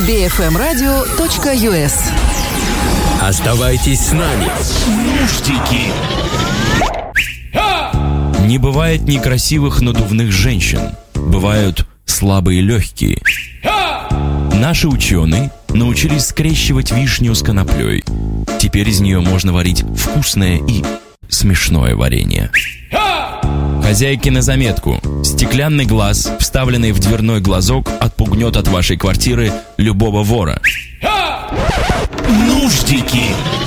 bfmradio.us. Оставайтесь с нами. Нуждики. Не бывает некрасивых надувных женщин. Бывают слабые легкие. Наши ученые научились скрещивать вишню с коноплей. Теперь из нее можно варить вкусное и смешное варенье. Хозяйки на заметку. Стеклянный глаз, вставленный в дверной глазок, отпугнет от вашей квартиры любого вора. Нуждики.